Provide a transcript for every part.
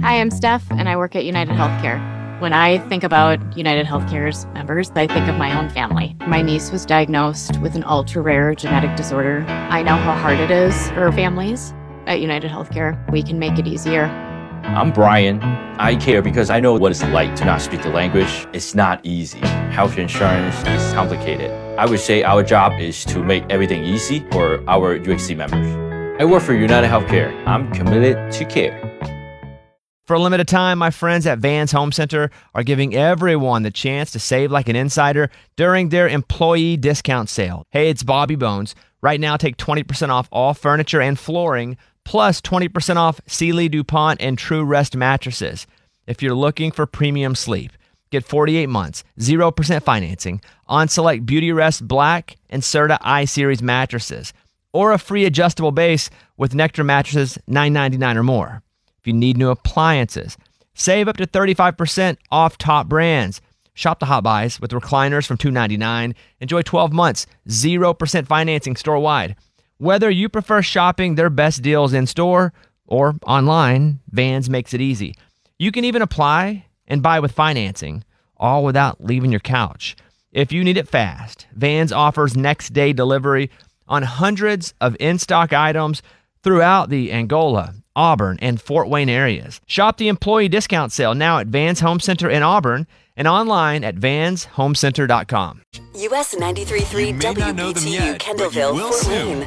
Hi, I'm Steph, and I work at United Healthcare. When I think about United Healthcare's members, I think of my own family. My niece was diagnosed with an ultra-rare genetic disorder. I know how hard it is for families. At United Healthcare, we can make it easier. I'm Brian. I care because I know what it's like to not speak the language. It's not easy. Health insurance is complicated. I would say our job is to make everything easy for our UHC members. I work for United Healthcare. I'm committed to care. For a limited time, my friends at Vans Home Center are giving everyone the chance to save like an insider during their employee discount sale. Hey, it's Bobby Bones. Right now, take 20% off all furniture and flooring, plus 20% off Sealy, DuPont, and True Rest mattresses. If you're looking for premium sleep, get 48 months, 0% financing on select Beautyrest Black and Serta I-Series mattresses, or a free adjustable base with Nectar mattresses, $9.99 or more. If you need new appliances, save up to 35% off top brands. Shop the Hot Buys with recliners from $299. Enjoy 12 months, 0% financing store-wide. Whether you prefer shopping their best deals in-store or online, Vans makes it easy. You can even apply and buy with financing, all without leaving your couch. If you need it fast, Vans offers next-day delivery on hundreds of in-stock items throughout the Angola, Auburn, and Fort Wayne areas. Shop the employee discount sale now at Vans Home Center in Auburn and online at vanshomecenter.com. US 93.3 WBTU Kendallville, Fort Wayne,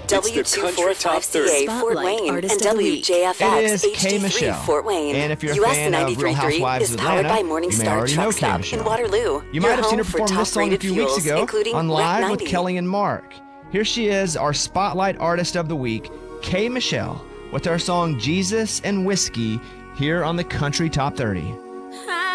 W245CA Fort Wayne, and WJFX HD3 Fort Wayne. And if you're a US fan of Real 93.3 Housewives is of powered Atlanta, by Morning you may Star already Truck know Stop Kay in Michelle. Waterloo. You might have seen her for perform this song a top-rated few weeks fuels, ago including on Rack Live 90. with Kelly and Mark. Here she is, our Spotlight Artist of the Week, Kay Michelle, with her song Jesus and Whiskey here on the Country Top 30.